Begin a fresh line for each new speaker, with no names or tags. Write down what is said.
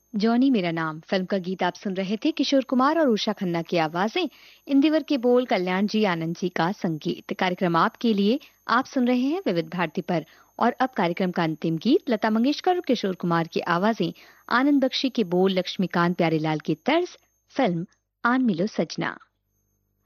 Johnny मेरा नाम film का गीत आप सुन रहे थे। किशोर कुमार और उषा खन्ना की आवाजें, इंदिवर के बोल, कल्याण जी आनंद जी का संगीत। कार्यक्रम आपके लिए आप सुन रहे हैं विविध भारती पर। और अब कार्यक्रम का अंतिम गीत, लता मंगेशकर और किशोर कुमार की आवाजें, आनंद बख्शी के बोल, लक्ष्मीकांत प्यारेलाल की तर्ज, फिल्म आन मिलो सजना।